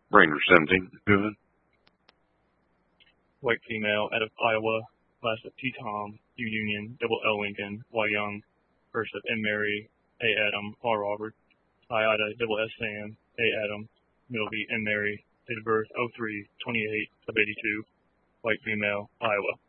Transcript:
Ranger 17, good. White female out of Iowa, last of T. Tom, U. Union, double L. Lincoln, Y. Young, first of M. Mary, A. Adam, R. Robert, I. Ida, double S. Sam, A. Adam, middle B. M. Mary, date of birth 03/28/82, white female, Iowa.